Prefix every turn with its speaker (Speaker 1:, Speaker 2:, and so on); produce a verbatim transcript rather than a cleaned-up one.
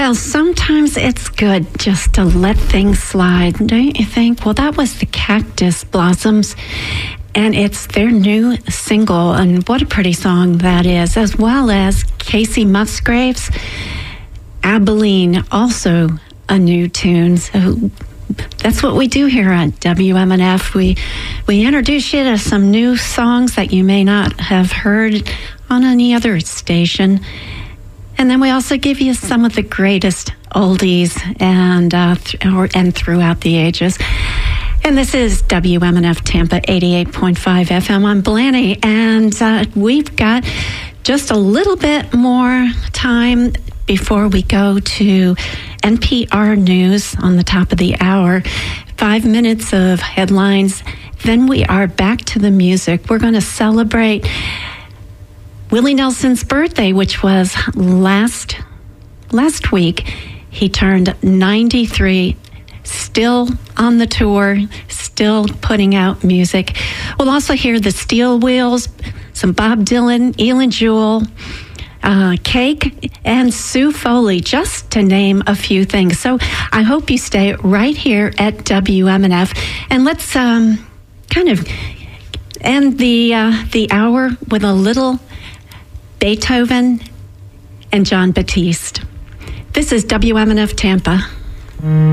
Speaker 1: Well, sometimes it's good just to let things slide, don't you think? Well, that was the Cactus Blossoms, and it's their new single, and what a pretty song that is, as well as Casey Musgraves, Abilene, also a new tune. So that's what we do here at W M N F. We we introduce you to some new songs that you may not have heard on any other station. And then we also give you some of the greatest oldies and uh, th- or, and throughout the ages. And this is W M N F Tampa eighty-eight point five F M. I'm Blanny, and uh, we've got just a little bit more time before we go to N P R News on the top of the hour. Five minutes of headlines. Then we are back to the music. We're going to celebrate Willie Nelson's birthday, which was last last week. He turned ninety-three, still on the tour, still putting out music. We'll also hear the Steel Wheels, some Bob Dylan, Elin Jewell, uh, Cake, and Sue Foley, just to name a few things. So I hope you stay right here at W M N F, and let's um, kind of end the uh, the hour with a little Beethoven and Jon Batiste. This is W M N F Tampa.